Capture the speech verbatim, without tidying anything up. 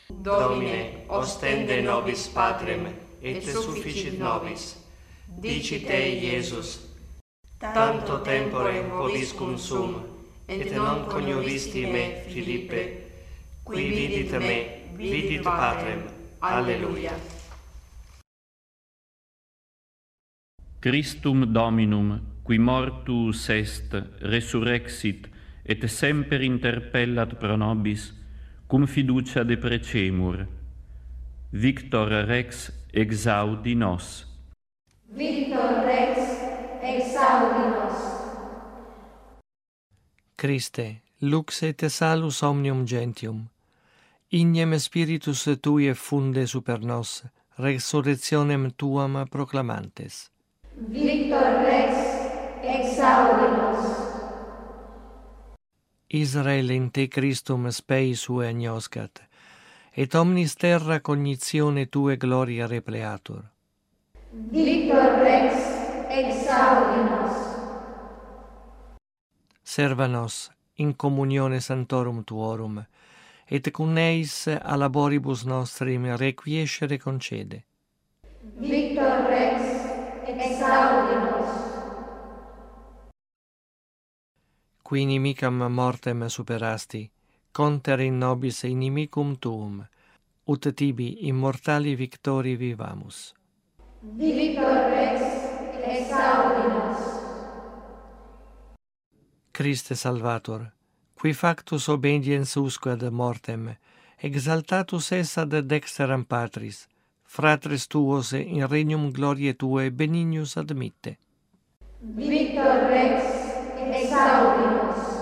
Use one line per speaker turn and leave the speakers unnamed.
Domine, ostende nobis patrem, et sufficit nobis. Dicite, Iesus, tanto tempore vobiscum sum, et non coniuvisti me, Philippe, qui vidit me, vidit Patrem. Alleluia.
Christum Dominum, qui mortuus est, resurrexit, et semper interpellat pro nobis, cum fiducia deprecemur. Victor Rex exaudi nos.
Victor Rex exaudi nos.
Christe, lux et salus omnium gentium, ignem spiritus tui effunde super nos, resurrectionem tuam proclamantes.
Victor Rex exaudi nos.
Israel in te Christum spei sue agnoscat, et omnis terra cognitione tue gloria repleatur.
Victor Rex exaudi nos.
Serva nos in communione santorum tuorum, et cum eis a laboribus nostrim requiescere concede.
Victor Rex exaudi nos.
Qui inimicam mortem superasti, conter in nobis inimicum tuum, ut tibi immortali victori vivamus.
Victor Rex exaudi nos.
Christe Salvator, qui factus obediens usque ad mortem, exaltatus es ad dexteram Patris, fratres tuos in regnum gloriae Tuae benignus admitte.
Victor Rex exaudi nos.